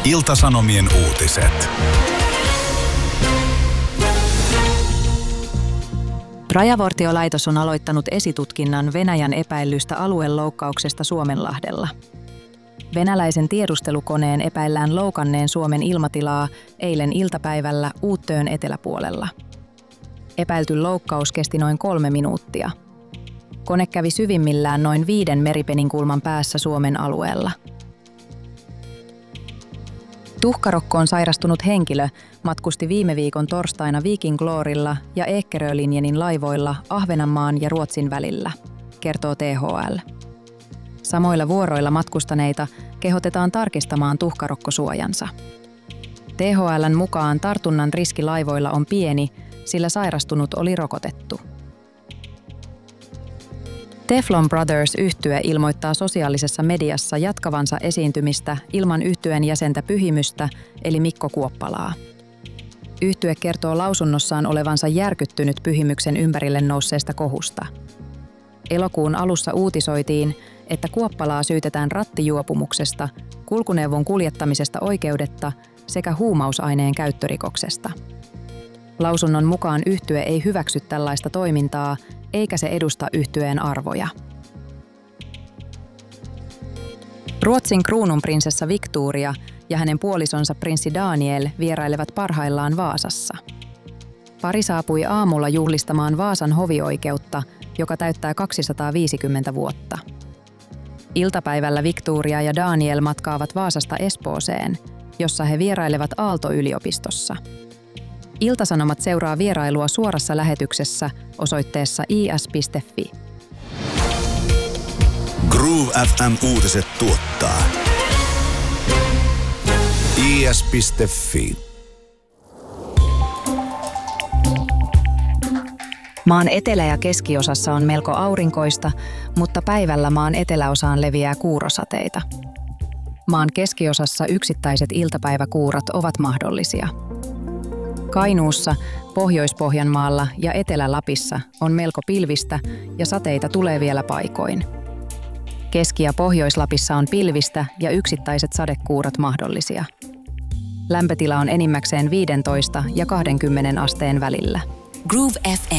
Ilta-Sanomien uutiset. Rajavartiolaitos on aloittanut esitutkinnan Venäjän epäillystä alueloukkauksesta Suomenlahdella. Venäläisen tiedustelukoneen epäillään loukanneen Suomen ilmatilaa eilen iltapäivällä Uuttöön eteläpuolella. Epäilty loukkaus kesti noin 3 minuuttia. Kone kävi syvimmillään noin 5 meripeninkulman päässä Suomen alueella. Tuhkarokkoon sairastunut henkilö matkusti viime viikon torstaina Viking Glorilla ja Eckerö-linjenin laivoilla Ahvenanmaan ja Ruotsin välillä, kertoo THL. Samoilla vuoroilla matkustaneita kehotetaan tarkistamaan tuhkarokkosuojansa. THL:n mukaan tartunnan riski laivoilla on pieni, sillä sairastunut oli rokotettu. Teflon Brothers-yhtye ilmoittaa sosiaalisessa mediassa jatkavansa esiintymistä ilman yhtyeen jäsentä Pyhimystä eli Mikko Kuoppalaa. Yhtye kertoo lausunnossaan olevansa järkyttynyt Pyhimyksen ympärille nousseesta kohusta. Elokuun alussa uutisoitiin, että Kuoppalaa syytetään rattijuopumuksesta, kulkuneuvon kuljettamisesta oikeudetta sekä huumausaineen käyttörikoksesta. Lausunnon mukaan yhtye ei hyväksy tällaista toimintaa, eikä se edusta yhtyeen arvoja. Ruotsin kruununprinsessa Victoria ja hänen puolisonsa prinssi Daniel vierailevat parhaillaan Vaasassa. Pari saapui aamulla juhlistamaan Vaasan hovioikeutta, joka täyttää 250 vuotta. Iltapäivällä Victoria ja Daniel matkaavat Vaasasta Espooseen, jossa he vierailevat Aalto-yliopistossa. Ilta-Sanomat seuraa vierailua suorassa lähetyksessä osoitteessa is.fi. Groove FM uutiset tuottaa is.fi. Maan etelä- ja keskiosassa on melko aurinkoista, mutta päivällä maan eteläosaan leviää kuurosateita. Maan keskiosassa yksittäiset iltapäiväkuurat ovat mahdollisia. Kainuussa, Pohjois-Pohjanmaalla ja Etelä-Lapissa on melko pilvistä ja sateita tulee vielä paikoin. Keski- ja Pohjois-Lapissa on pilvistä ja yksittäiset sadekuurat mahdollisia. Lämpötila on enimmäkseen 15 ja 20 asteen välillä. Groove FM.